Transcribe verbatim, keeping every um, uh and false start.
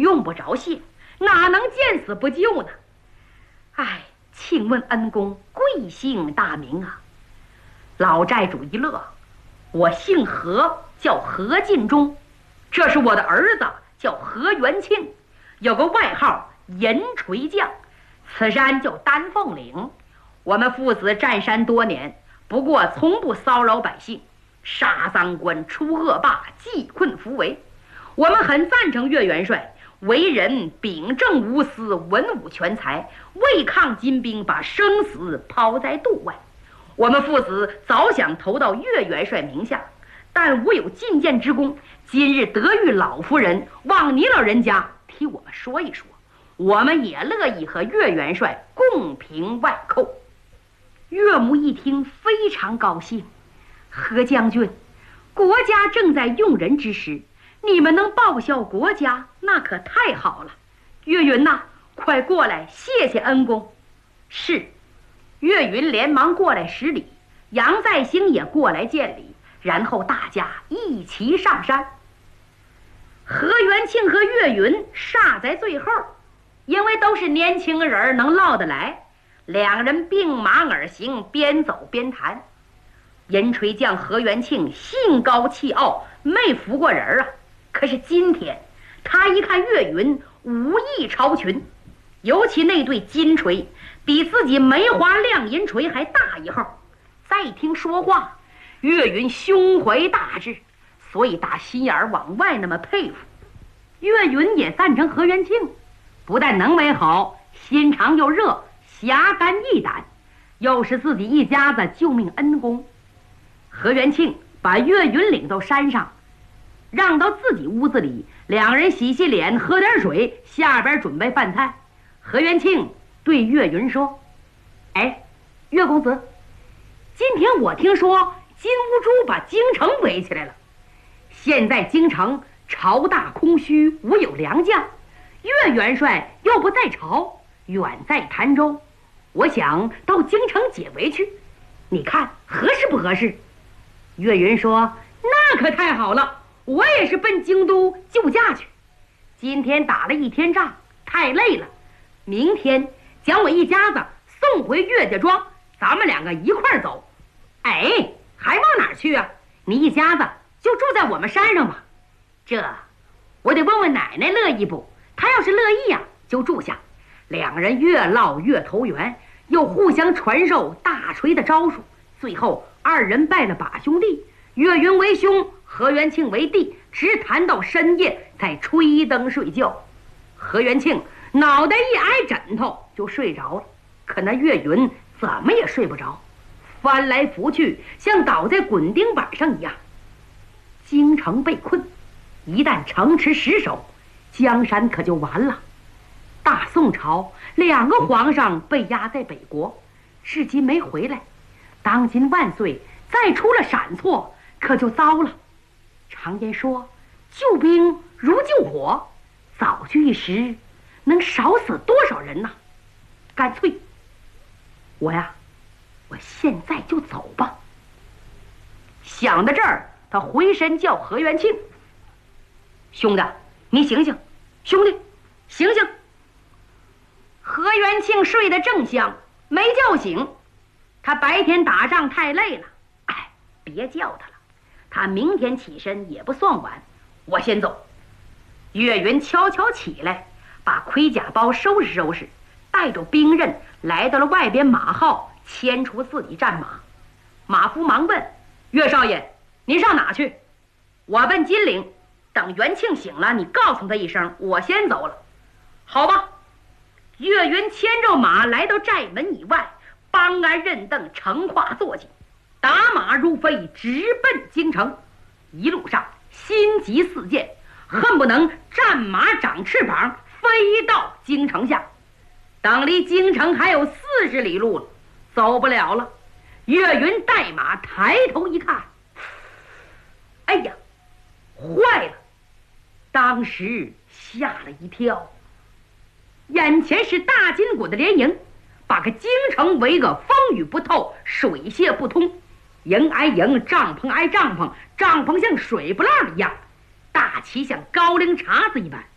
用不着谢，哪能见死不救呢？哎，请问恩公贵姓大名啊？老寨主一乐，我姓何，叫何进忠，这是我的儿子，叫何元庆，有个外号银锤将，此山叫丹凤岭。我们父子占山多年，不过从不骚扰百姓，杀赃官，除恶霸，济困扶危。我们很赞成岳元帅为人秉正无私，文武全才，为抗金兵，把生死抛在度外。我们父子早想投到岳元帅名下，但无有进谏之功。今日得遇老夫人，望你老人家替我们说一说，我们也乐意和岳元帅共平外寇。岳母一听非常高兴，何将军，国家正在用人之时，你们能报效国家，那可太好了。岳云呐，快过来，谢谢恩公。是。岳云连忙过来施礼，杨再兴也过来见礼，然后大家一齐上山。何元庆和岳云煞在最后，因为都是年轻人，能唠得来，两人并马而行，边走边谈。银锤将何元庆兴高气傲，没服过人啊。可是今天他一看岳云武艺超群，尤其那对金锤比自己梅花亮银锤还大一号，再听说话，岳云胸怀大志，所以打心眼往外那么佩服。岳云也赞成何元庆，不但能为好，心肠又热，侠肝义胆，又是自己一家子救命恩公。何元庆把岳云领到山上，让到自己屋子里，两人洗洗脸，喝点水，下边准备饭菜。何元庆对岳云说：哎，岳公子，今天我听说金兀术把京城围起来了，现在京城朝大空虚，无有良将，岳元帅又不在朝，远在潭州，我想到京城解围去，你看合适不合适？岳云说：那可太好了，我也是奔京都救驾去，今天打了一天仗，太累了，明天将我一家子送回岳家庄，咱们两个一块儿走。哎，还往哪儿去啊？你一家子就住在我们山上吧。这我得问问奶奶乐意不？她要是乐意呀、啊，就住下。两人越唠越投缘，又互相传授大锤的招数，最后二人拜了把兄弟，岳云为兄，何元庆为弟，直谈到深夜才吹灯睡觉。何元庆脑袋一挨枕头就睡着了，可那岳云怎么也睡不着，翻来覆去像倒在滚钉板上一样。京城被困，一旦城池失守，江山可就完了。大宋朝两个皇上被压在北国，至今没回来，当今万岁再出了闪错，可就糟了。常言说救兵如救火，早去一时能少死多少人呢？干脆我呀，我现在就走吧。想到这儿，他回身叫何元庆：兄弟，你醒醒，兄弟醒醒。何元庆睡得正香，没叫醒。他白天打仗太累了，哎，别叫他了，他明天起身也不算晚，我先走。岳云悄悄起来，把盔甲包收拾收拾，带着兵刃来到了外边马号，牵出自己战马。马夫忙问：岳少爷，您上哪去？我奔金陵，等元庆醒了，你告诉他一声，我先走了。好吧。岳云牵着马来到寨门以外，帮安认凳，乘化坐骑，打马如飞，直奔京城。一路上心急似箭，恨不能战马长翅膀飞到京城下。等离京城还有四十里路了，走不了了。岳云带马抬头一看，哎呀，坏了！当时吓了一跳。眼前是大金国的连营，把个京城围个风雨不透，水泄不通，营挨营，帐篷挨帐篷，帐篷像水不浪一样，大旗像高粱碴子一般。